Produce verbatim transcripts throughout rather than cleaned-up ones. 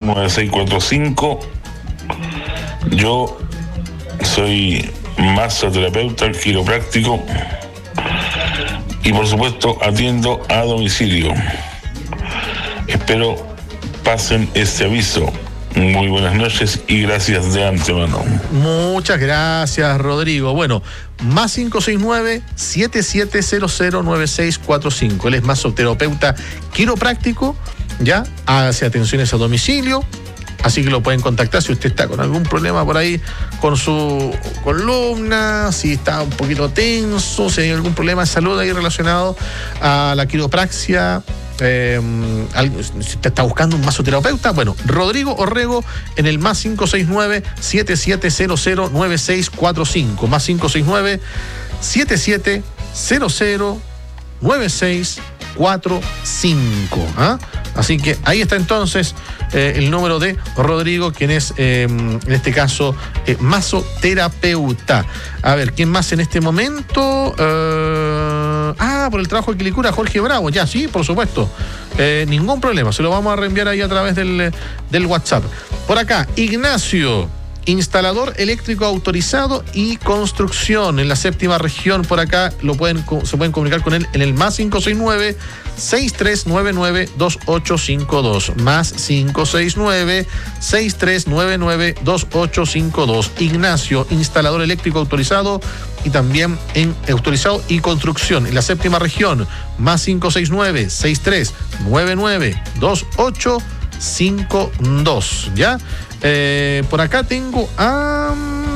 nueve seis cuatro cinco. Yo soy masoterapeuta quiropráctico y por supuesto atiendo a domicilio. Espero pasen este aviso. Muy buenas noches y gracias de antemano. Muchas gracias, Rodrigo. Bueno, más cinco seis nueve, siete siete cero cero, nueve seis cuatro cinco. Él es masoterapeuta quiropráctico, ya, hace atenciones a domicilio, así que lo pueden contactar si usted está con algún problema por ahí con su columna, si está un poquito tenso, si hay algún problema de salud ahí relacionado a la quiropraxia. Eh, si te está buscando un masoterapeuta, bueno, Rodrigo Orrego en el más cinco seis nueve, siete siete cero cero, nueve seis cuatro cinco, más cinco seis nueve, siete siete cero cero, nueve seis cuatro cinco. ¿Ah? Así que ahí está entonces eh, el número de Rodrigo, quien es eh, en este caso eh, masoterapeuta. A ver, ¿quién más en este momento? Eh, ah, por el trabajo de Quilicura, Jorge Bravo. Ya, sí, por supuesto. Eh, ningún problema, se lo vamos a reenviar ahí a través del, del WhatsApp. Por acá, Ignacio, instalador eléctrico autorizado y construcción en la séptima región. Por acá lo pueden, se pueden comunicar con él en el más cinco seis nueve, seis tres nueve nueve, dos ocho cinco dos, más cinco seis nueve, seis tres nueve nueve, dos ocho cinco dos. Ignacio, instalador eléctrico autorizado y también en autorizado y construcción en la séptima región, más cinco seis nueve, seis tres nueve nueve, dos ocho cinco dos. ¿Ya? Eh, por acá tengo a...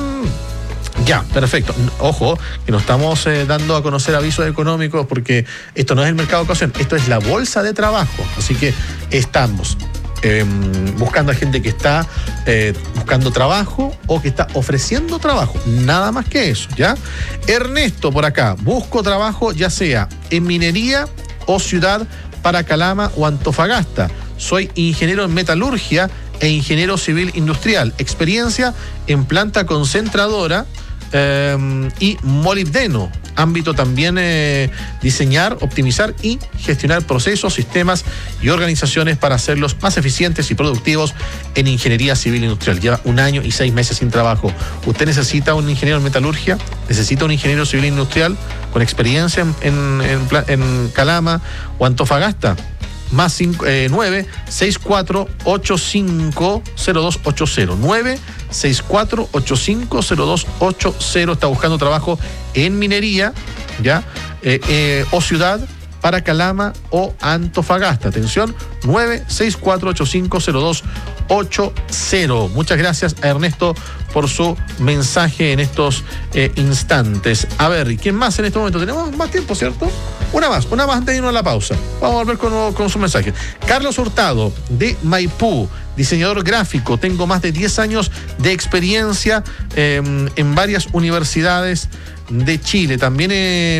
Ya, perfecto. Ojo, que no estamos eh, dando a conocer avisos económicos porque esto no es el mercado de ocasión, esto es la bolsa de trabajo. Así que estamos eh, buscando a gente que está eh, buscando trabajo o que está ofreciendo trabajo. Nada más que eso, ¿ya? Ernesto, por acá, busco trabajo ya sea en minería o ciudad para Calama o Antofagasta. Soy ingeniero en metalurgia e ingeniero civil industrial. Experiencia en planta concentradora eh, y molibdeno. Ámbito también eh, diseñar, optimizar y gestionar procesos, sistemas y organizaciones para hacerlos más eficientes y productivos en ingeniería civil industrial. Lleva un año y seis meses sin trabajo. ¿Usted necesita un ingeniero en metalurgia? ¿Necesita un ingeniero civil industrial con experiencia en, en, en, en Calama o Antofagasta? Más nueve seis cuatro ocho cinco cero dos ocho cero, nueve seis cuatro ocho cinco cero dos ocho cero. Está buscando trabajo en minería, ya, eh, eh, o ciudad para Calama o Antofagasta. Atención, nueve seis cuatro ocho cinco cero dos ocho cero. Muchas gracias a Ernesto por su mensaje en estos eh, instantes. A ver, ¿y quién más en este momento? Tenemos más tiempo, ¿cierto? Una más, una más antes de irnos a la pausa. Vamos a volver con, con su mensaje. Carlos Hurtado, de Maipú, diseñador gráfico. Tengo más de diez años de experiencia eh, en varias universidades de Chile. También he,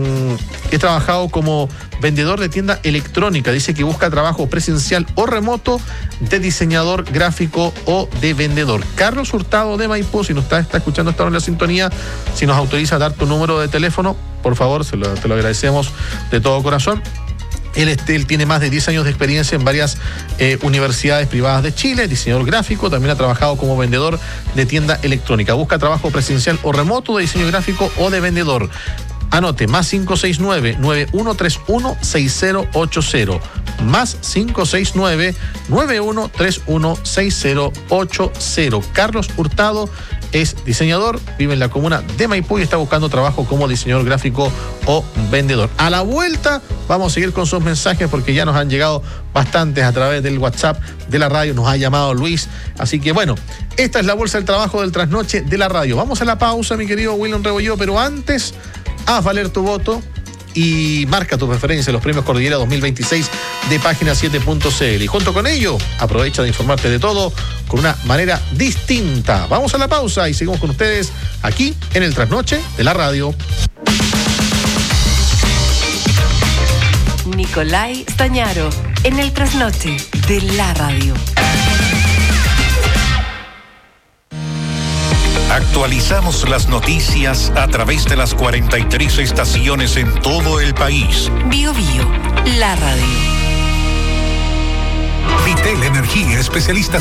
he trabajado como vendedor de tienda electrónica. Dice que busca trabajo presencial o remoto de diseñador gráfico o de vendedor. Carlos Hurtado de Maipú, si nos está, está escuchando esta hora en la sintonía, si nos autoriza a dar tu número de teléfono, por favor, se lo, te lo agradecemos de todo corazón. Él, este, él tiene más de diez años de experiencia en varias eh, universidades privadas de Chile, diseñador gráfico, también ha trabajado como vendedor de tienda electrónica. Busca trabajo presencial o remoto de diseño gráfico o de vendedor. Anote, más cinco seis nueve, nueve uno tres uno, seis cero ocho cero, más cinco seis nueve, nueve uno tres uno, seis cero ocho cero. Carlos Hurtado es diseñador, vive en la comuna de Maipú y está buscando trabajo como diseñador gráfico o vendedor. A la vuelta vamos a seguir con sus mensajes porque ya nos han llegado bastantes a través del WhatsApp de la radio, nos ha llamado Luis, así que bueno, esta es la bolsa del trabajo del trasnoche de la radio. Vamos a la pausa, mi querido William Rebolledo, pero antes, haz valer tu voto y marca tu preferencia en los premios Cordillera dos mil veintiséis de página siete punto c l. Y junto con ello, aprovecha de informarte de todo con una manera distinta. Vamos a la pausa y seguimos con ustedes aquí en el Trasnoche de la radio. Nicolai Stañaro, en el Trasnoche de la radio. Actualizamos las noticias a través de las cuarenta y tres estaciones en todo el país. Bio Bio, la radio. Vitel Energía, especialista